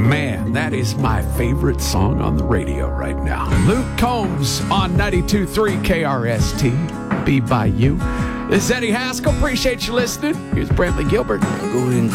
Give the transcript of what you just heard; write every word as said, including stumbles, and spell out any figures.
Man, that is my favorite song on the radio right now. Luke Combs on ninety-two point three K R S T. Be by you. This is Eddie Haskell. Appreciate you listening. Here's Brantley Gilbert. Go ahead and